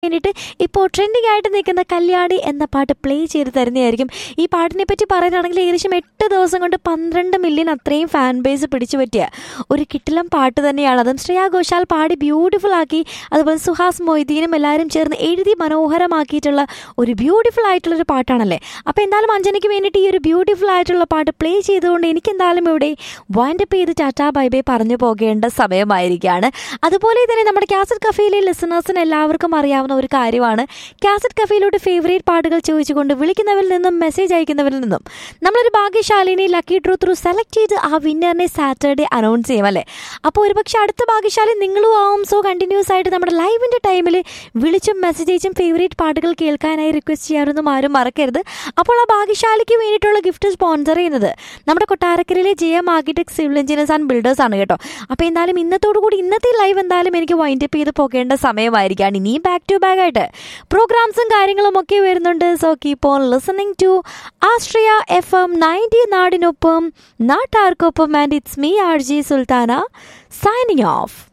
വേണ്ടിയിട്ട് ഇപ്പോൾ ട്രെൻഡിങ് ആയിട്ട് നിൽക്കുന്ന കല്യാണി എന്ന പാട്ട് പ്ലേ ചെയ്ത് തരുന്നതായിരിക്കും. ഈ പാട്ടിനെ പറ്റി പറയുകയാണെങ്കിൽ ഏകദേശം 8 ദിവസം കൊണ്ട് 12 മില്യൺ അത്രയും ഫാൻ ബേസ് പിടിച്ചു പറ്റിയ ഒരു കിടിലം പാട്ട് തന്നെയാണ്. അതും ശ്രേയ ഘോഷാൽ പാടി ബ്യൂട്ടിഫുൾ ആക്കി, അതുപോലെ സുഹാസ് മൊയ്തീനും എല്ലാവരും ചേർന്ന് എഴുതി മനോഹരമാക്കിയിട്ടുള്ള ഒരു ബ്യൂട്ടിഫുൾ ആയിട്ടുള്ളൊരു പാട്ടാണല്ലേ. അപ്പോൾ എന്തായാലും അഞ്ജനയ്ക്ക് വേണ്ടിയിട്ട് ഈ ഒരു ബ്യൂട്ടിഫുൾ ആയിട്ടുള്ള പാട്ട് പ്ലേ ചെയ്തുകൊണ്ട് എനിക്ക് എന്തായാലും ഇവിടെ വൈൻഡപ്പ് ചെയ്ത് ടാറ്റാ ബൈ ബൈ പറഞ്ഞു പോകേണ്ട സമയമായിരിക്കുകയാണ്. അതുപോലെ തന്നെ നമ്മുടെ കാസറ്റ് കഫേയിലെ ലിസണേഴ്സിന് എല്ലാവർക്കും അറിയാവുന്ന ഒരു കാര്യമാണ്, കാസറ്റ് കഫേയിലോട്ട് ഫേവറേറ്റ് പാട്ടുകൾ ചോദിച്ചുകൊണ്ട് വിളിക്കുന്നവരിൽ നിന്നും മെസ്സേജ് അയക്കുന്നവരിൽ നിന്നും നമ്മളൊരു ഭാഗ്യശാലിനെ ലക്കി ഡ്രോ ത്രൂ സെലക്ട് ചെയ്ത് ആ വിന്നറിനെ സാറ്റർഡേ അനൗൺസ് ചെയ്യും അല്ലേ. അപ്പോൾ ഒരുപക്ഷെ അടുത്ത ഭാഗ്യശാലി നിങ്ങളും ആവും. സോ കണ്ടിന്യൂസ് ആയിട്ട് നമ്മുടെ ലൈവിൻ്റെ ടൈമിൽ വിളിച്ചും മെസ്സേജ് അയച്ചും ഫേവറേറ്റ് പാട്ടുകൾ കേൾക്കാനായി റിക്വസ്റ്റ് ചെയ്യാറൊന്നും ആരും മറക്കരുത്. അപ്പോൾ ആ ഭാഗ്യശാലിക്ക് വേണ്ടിയിട്ടുള്ള ഗിഫ്റ്റ് സ്പോൺസർ ചെയ്യുന്നത് നമ്മുടെ കൊട്ടാരക്കരയിലെ JM architect civil engineers and builders ആണ് കേട്ടോ. അപ്പോൾ എന്തായാലും ഇന്നത്തോടുകൂടി ഇന്നത്തെ ലൈവ് എന്തായാലും എനിക്ക് വൈൻഡപ്പ് ചെയ്ത് പോകേണ്ട സമയമായിരിക്കുകയാണ്. ഇനിയും ബാക്ക് ടു ബാക്ക് ആയിട്ട് പ്രോഗ്രാംസും കാര്യങ്ങളും ഒക്കെ വരുന്നുണ്ട്. So keep on listening to Ashraya FM 90 നാടിനൊപ്പം നാട്ടാർക്കൊപ്പം. And it's me RJ Sultana signing off.